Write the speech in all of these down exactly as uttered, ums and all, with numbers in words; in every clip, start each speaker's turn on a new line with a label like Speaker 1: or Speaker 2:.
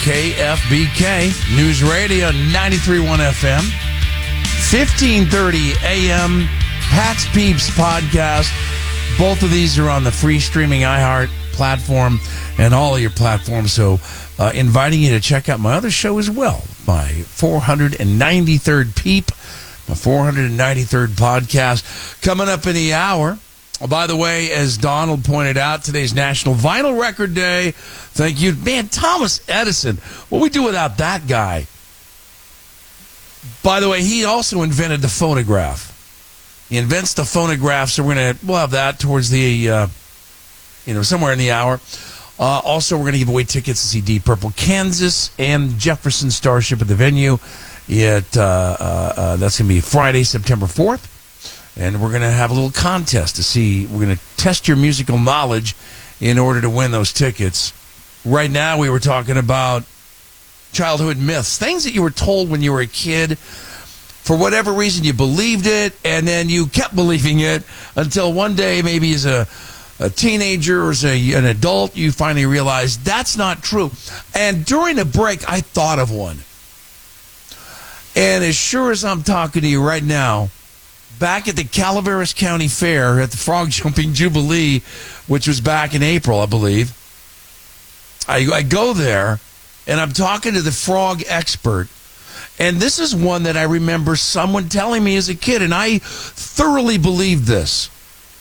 Speaker 1: K F B K News Radio, ninety-three point one F M, fifteen thirty A M, Pat's Peeps podcast. Both of these are on the free streaming iHeart platform and all of your platforms. So uh, inviting you to check out my other show as well, my four hundred ninety-third Peep, my four hundred ninety-third podcast. Coming up in the hour. Oh, by the way, as Donald pointed out, today's National Vinyl Record Day. Thank you. Man, Thomas Edison. What we do without that guy? By the way, he also invented the phonograph. He invents the phonograph, so we're going to, we'll have that towards the, uh, you know, somewhere in the hour. Uh, also, we're going to give away tickets to see Deep Purple, Kansas, and Jefferson Starship at the venue. It, uh, uh, uh, that's going to be Friday, September fourth. And we're going to have a little contest to see, we're going to test your musical knowledge in order to win those tickets. Right now, we were talking about childhood myths, things that you were told when you were a kid. For whatever reason, you believed it, and then you kept believing it until one day, maybe as a, a teenager or as a, an adult, you finally realized that's not true. And during the break, I thought of one. And as sure as I'm talking to you right now, back at the Calaveras County Fair at the Frog Jumping Jubilee, which was back in April, I believe, I, I go there, and I'm talking to the frog expert. And this is one that I remember someone telling me as a kid, and I thoroughly believed this.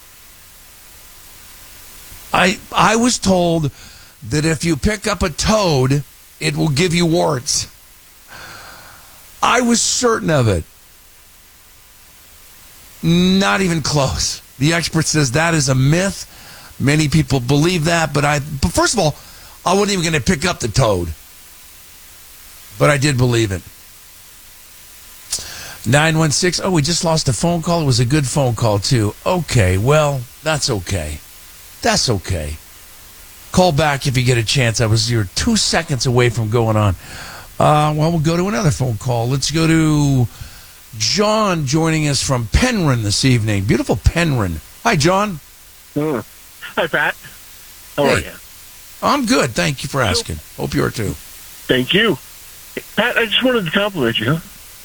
Speaker 1: I I was told that if you pick up a toad, it will give you warts. I was certain of it. Not even close. The expert says that is a myth. Many people believe that, but I. But first of all, I wasn't even going to pick up the toad. But I did believe it. nine one six, oh, we just lost a phone call. It was a good phone call, too. Okay, well, that's okay. That's okay. Call back if you get a chance. I was you're two seconds away from going on. Uh, well, we'll go to another phone call. Let's go to John joining us from Penryn this evening. Beautiful Penryn. Hi, John.
Speaker 2: Mm. Hi, Pat. How
Speaker 1: hey.
Speaker 2: are you?
Speaker 1: I'm good. Thank you for asking. Hope you are, too.
Speaker 2: Thank you. Pat, I just wanted to compliment you.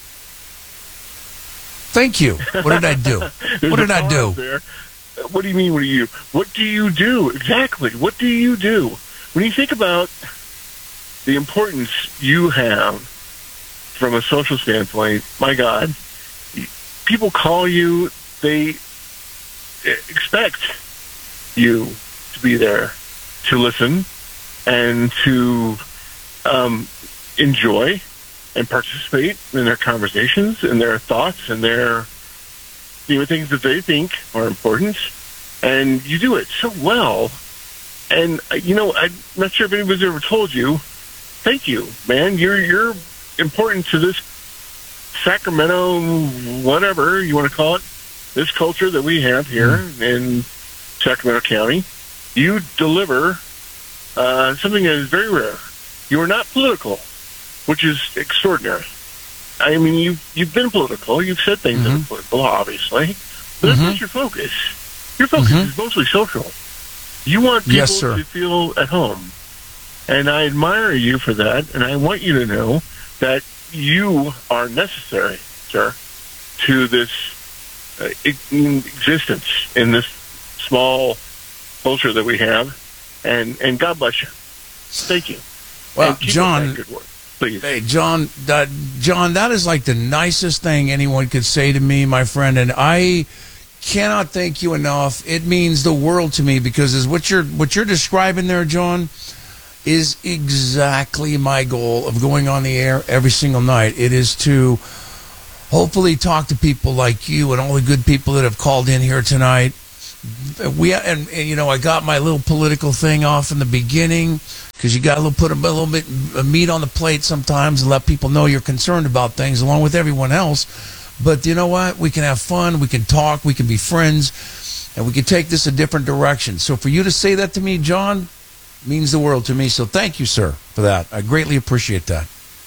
Speaker 1: Thank you. What did I do? What did I do?
Speaker 2: There. What do you mean, what do you do? What do you do? Exactly. What do you do? When you think about the importance you have from a social standpoint, my God, people call you, they expect you to be there to listen and to um, enjoy and participate in their conversations and their thoughts and their, you know, things that they think are important. And you do it so well. And, you know, I'm not sure if anybody's ever told you, thank you, man. You're, you're important to this Sacramento, whatever you want to call it, this culture that we have here mm. in Sacramento County. You deliver uh, something that is very rare. You are not political, which is extraordinary. I mean, you've, you've been political. You've said things mm-hmm. that are political, obviously. But mm-hmm. that's not your focus. Your focus mm-hmm. is mostly social. You want people
Speaker 1: yes,
Speaker 2: to feel at home. And I admire you for that, and I want you to know that you are necessary, sir, to this uh, existence in this small culture that we have. And, and God bless you. Thank you.
Speaker 1: Well, John,
Speaker 2: good work, please.
Speaker 1: Hey, John, that, John, that is like the nicest thing anyone could say to me, my friend, and I cannot thank you enough. It means the world to me because is what you're what you're describing there, John, is exactly my goal of going on the air every single night. It is to hopefully talk to people like you and all the good people that have called in here tonight. We and, and you know, I got my little political thing off in the beginning because you got to put a little bit of meat on the plate sometimes and let people know you're concerned about things along with everyone else. But you know what? We can have fun. We can talk. We can be friends, and we can take this a different direction. So for you to say that to me, John, means the world to me. So thank you, sir, for that. I greatly appreciate that.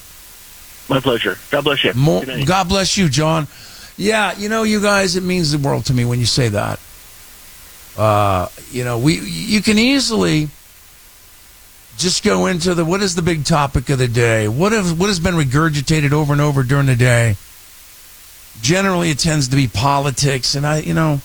Speaker 2: My pleasure. God bless you.
Speaker 1: More, God bless you, John. Yeah, you know, you guys, it means the world to me when you say that. Uh, you know, we you can easily just go into the, what is the big topic of the day? What have, what has been regurgitated over and over during the day? Generally, it tends to be politics, and I, you know,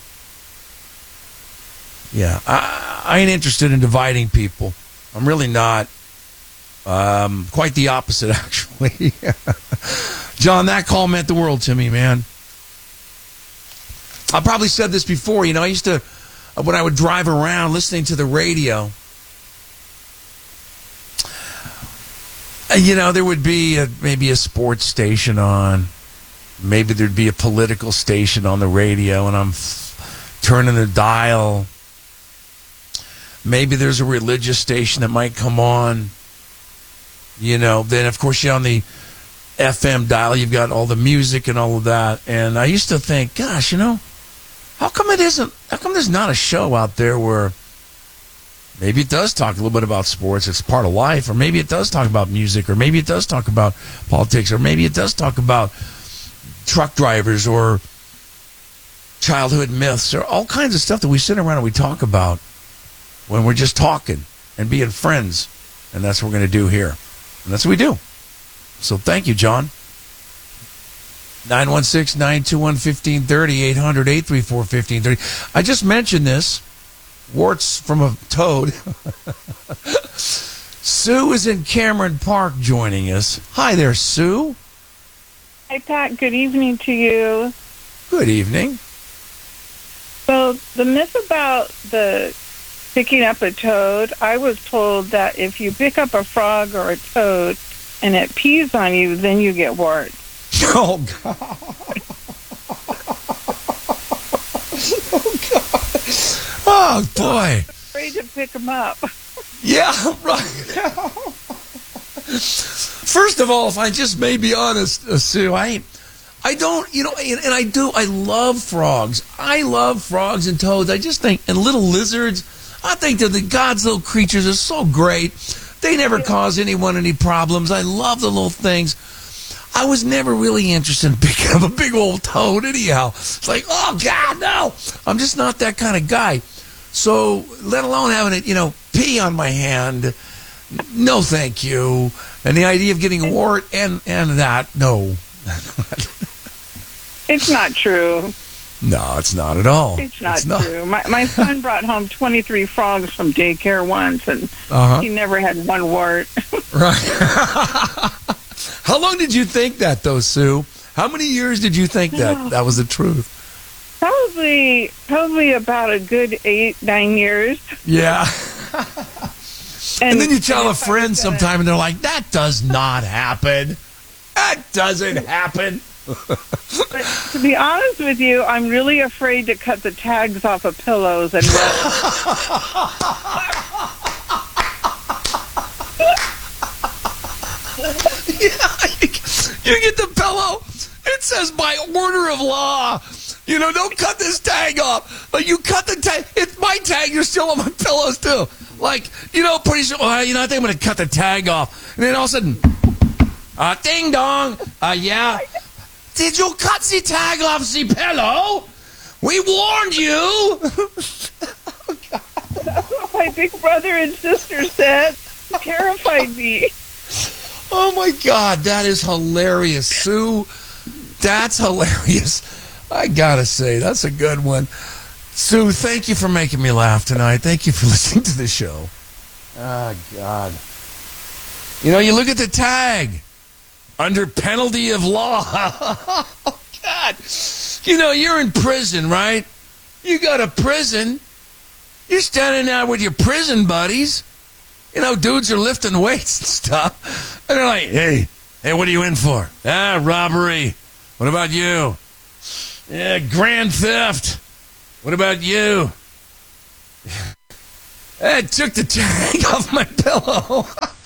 Speaker 1: yeah, I, I ain't interested in dividing people. I'm really not. Um, quite the opposite, actually. John, that call meant the world to me, man. I probably said this before. You know, I used to, when I would drive around listening to the radio, you know, there would be a, maybe a sports station on. Maybe there'd be a political station on the radio, and I'm f- turning the dial. Maybe there's a religious station that might come on. You know, then, of course, you're on the F M dial. You've got all the music and all of that. And I used to think, gosh, you know, how come it isn't, how come there's not a show out there where maybe it does talk a little bit about sports, it's part of life, or maybe it does talk about music, or maybe it does talk about politics, or maybe it does talk about truck drivers or childhood myths or all kinds of stuff that we sit around and we talk about when we're just talking and being friends. And that's what we're going to do here. And that's what we do. So thank you, John. nine one six, nine two one, one five three zero, eight hundred, eight three four, one five three zero. I just mentioned this. Warts from a toad. Sue is in Cameron Park joining us. Hi there, Sue.
Speaker 3: Hi, Pat. Good evening to you.
Speaker 1: Good evening.
Speaker 3: So the myth about the picking up a toad, I was told that if you pick up a frog or a toad and it pees on you, then you get warts.
Speaker 1: Oh, God. Oh, God. Oh, boy.
Speaker 3: I'm afraid to pick them up.
Speaker 1: Yeah, right. First of all, if I just may be honest, uh, Sue, I, I don't, you know, and, and I do, I love frogs. I love frogs and toads. I just think, and little lizards, I think that the God's little creatures are so great. They never cause anyone any problems. I love the little things. I was never really interested in picking up a big old toad anyhow. It's like, oh, God, no. I'm just not that kind of guy. So, let alone having it, you know, pee on my hand, no thank you. And the idea of getting a wart and, and that, no.
Speaker 3: It's not true.
Speaker 1: No, it's not at all.
Speaker 3: It's not, it's not. true. My my son brought home twenty-three frogs from daycare once, and uh-huh. he never had one wart.
Speaker 1: Right. How long did you think that, though, Sue? How many years did you think that that was the truth?
Speaker 3: Probably, probably about a good eight, nine years.
Speaker 1: Yeah. And, and then you tell a friend sometime, and they're like, that does not happen. That doesn't happen.
Speaker 3: But to be honest with you, I'm really afraid to cut the tags off of pillows and run.
Speaker 1: Yeah, you, you get the pillow. It says by order of law. You know, don't cut this tag off. But you cut the tag. It's my tag. You're still on my pillows, too. Like, you know, pretty sure, well, you know, I think I'm going to cut the tag off. And then all of a sudden, uh, ding dong. Uh, yeah. Did you cut the tag off the pillow? We warned you.
Speaker 3: Oh, that's what my big brother and sister said. It terrified me.
Speaker 1: Oh, my God. That is hilarious, Sue. That's hilarious. I got to say, that's a good one. Sue, thank you for making me laugh tonight. Thank you for listening to the show. Oh, God. You know, you look at the tag. Under penalty of law. Oh, God. You know, you're in prison, right? You go to prison. You're standing there with your prison buddies. You know, dudes are lifting weights and stuff. And they're like, hey, hey, what are you in for? Ah, robbery. What about you? Yeah, grand theft. What about you? I took the tag off my pillow.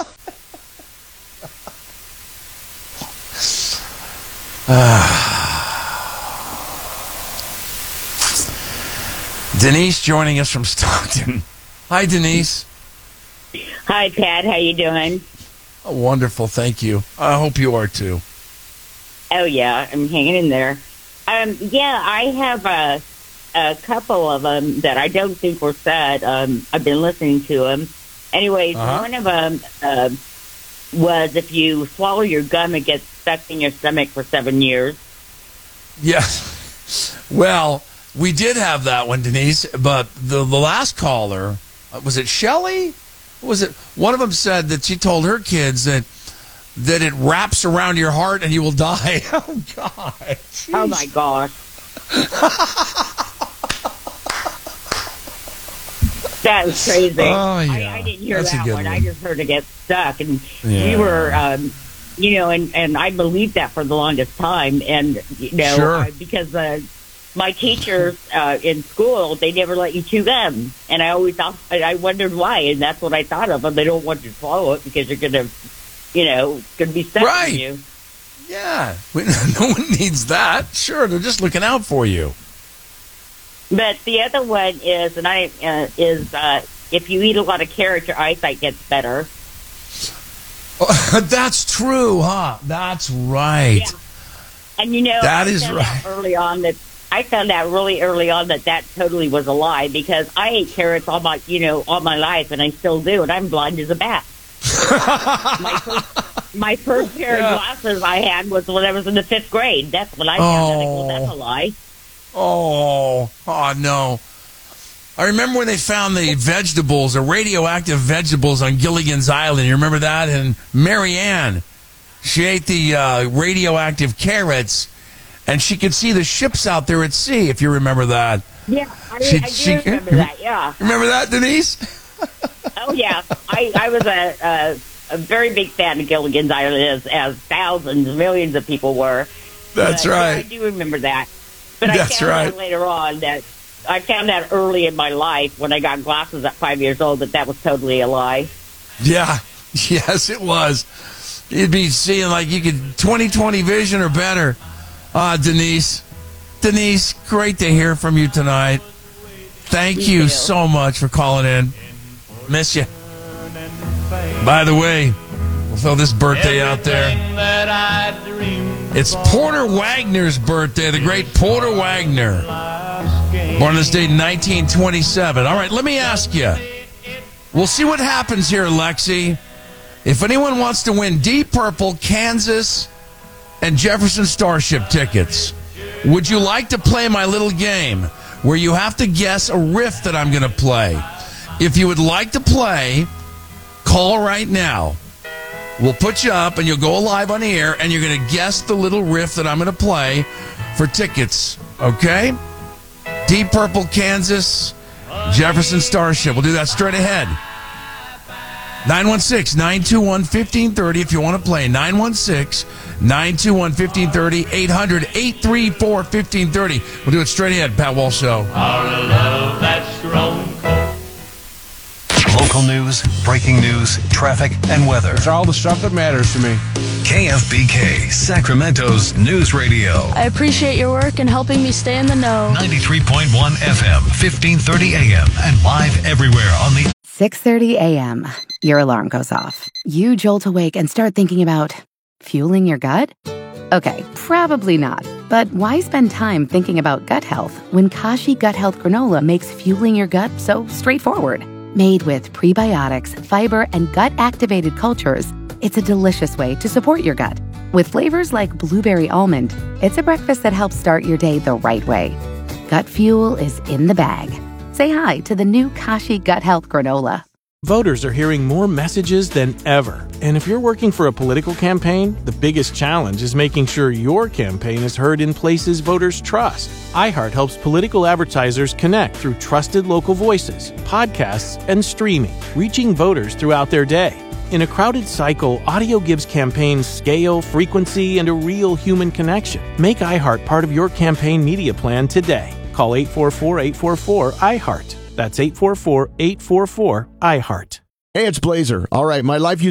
Speaker 1: Denise joining us from Stockton. Hi, Denise.
Speaker 4: Hi, Pat. How you doing?
Speaker 1: Oh, wonderful, thank you. I hope you are too.
Speaker 4: Oh yeah, I'm hanging in there. Um, yeah, I have a a couple of them that I don't think were said. Um, I've been listening to them, Anyways,
Speaker 1: Uh-huh.
Speaker 4: one of them uh, was if you swallow your gum, it gets stuck in your stomach for seven years.
Speaker 1: Yes. Well, we did have that one, Denise, but the, the last caller, uh, was it Shelley? Was it? One of them said that she told her kids that that it wraps around your heart and you will die. Oh, God. Jeez.
Speaker 4: Oh, my gosh. That was crazy.
Speaker 1: Oh, yeah.
Speaker 4: I, I didn't hear
Speaker 1: That's a
Speaker 4: that
Speaker 1: good
Speaker 4: one.
Speaker 1: one.
Speaker 4: I just heard it get stuck. And
Speaker 1: Yeah.
Speaker 4: we were, um, you know, and, and I believed that for the longest time. And, you know,
Speaker 1: Sure.
Speaker 4: uh, because uh, my teachers uh, in school, they never let you chew gum. And I always thought, I wondered why. And that's what I thought of. And they don't want you to swallow it because you're going to, you know, it's going to be stuck
Speaker 1: Right.
Speaker 4: in you.
Speaker 1: Yeah. We, no one needs that. Sure, they're just looking out for you.
Speaker 4: But the other one is, and I uh, is uh, if you eat a lot of carrots, your eyesight gets better.
Speaker 1: That's true, huh? That's right.
Speaker 4: Yeah. And you know,
Speaker 1: That
Speaker 4: I
Speaker 1: is
Speaker 4: found
Speaker 1: right.
Speaker 4: out early on that I found out really early on that that totally was a lie because I ate carrots all my, you know, all my life, and I still do, and I'm blind as a bat. my first, my first pair
Speaker 1: Yeah.
Speaker 4: of glasses I had was when I was in the fifth grade. That's when I found out. I go,
Speaker 1: Oh.
Speaker 4: that's a lie.
Speaker 1: Oh, oh no. I remember when they found the vegetables, the radioactive vegetables on Gilligan's Island. You remember that? And Mary Ann, she ate the uh, radioactive carrots, and she could see the ships out there at sea, if you remember that.
Speaker 4: Yeah, I,
Speaker 1: She-
Speaker 4: I do
Speaker 1: she-
Speaker 4: remember that. Yeah.
Speaker 1: Remember that, Denise?
Speaker 4: Oh yeah, I, I was a, a a very big fan of Gilligan's Island, as, as thousands, millions of people were.
Speaker 1: That's
Speaker 4: But, yeah,
Speaker 1: right.
Speaker 4: I do remember that. But I
Speaker 1: That's
Speaker 4: found
Speaker 1: right.
Speaker 4: out later on that I found out early in my life when I got glasses at five years old that that was totally a lie.
Speaker 1: Yeah. Yes, it was. You'd be seeing like you could twenty twenty vision or better. Ah, Denise. Denise, great to hear from you tonight. Thank
Speaker 4: You
Speaker 1: you
Speaker 4: too.
Speaker 1: so much for calling in. Miss you. By the way, we'll throw this birthday out there. It's Porter Wagner's birthday, the great Porter Wagner. Born on this date in nineteen twenty-seven. All right, let me ask you. We'll see what happens here, Lexi. If anyone wants to win Deep Purple, Kansas, and Jefferson Starship tickets, would you like to play my little game where you have to guess a riff that I'm going to play? If you would like to play, call right now. We'll put you up and you'll go live on the air and you're going to guess the little riff that I'm going to play for tickets. Okay? Deep Purple, Kansas, Jefferson Starship. We'll do that straight ahead. nine one six, nine two one, one five three zero if you want to play. nine one six, nine two one, one five three zero. eight hundred, eight three four, one five three zero. We'll do it straight ahead. Pat Walsh Show.
Speaker 5: Our love that's grown cold.
Speaker 6: Local news, breaking news, traffic, and weather.
Speaker 7: It's all the stuff that matters to me.
Speaker 6: K F B K, Sacramento's news radio.
Speaker 8: I appreciate your work in helping me stay in the know.
Speaker 6: ninety-three point one F M, fifteen thirty A M, and live everywhere on the
Speaker 9: six thirty a.m. Your alarm goes off. You jolt awake and start thinking about fueling your gut? Okay, probably not. But why spend time thinking about gut health when Kashi Gut Health Granola makes fueling your gut so straightforward? Made with prebiotics, fiber, and gut-activated cultures, it's a delicious way to support your gut. With flavors like blueberry almond, it's a breakfast that helps start your day the right way. Gut fuel is in the bag. Say hi to the new Kashi Gut Health Granola.
Speaker 10: Voters are hearing more messages than ever. And if you're working for a political campaign, the biggest challenge is making sure your campaign is heard in places voters trust. iHeart helps political advertisers connect through trusted local voices, podcasts, and streaming, reaching voters throughout their day. In a crowded cycle, audio gives campaigns scale, frequency, and a real human connection. Make iHeart part of your campaign media plan today. Call eight four four, eight four four, iHeart. That's eight four four, eight four four, iHeart.
Speaker 7: Hey, it's Blazer. All right, my life used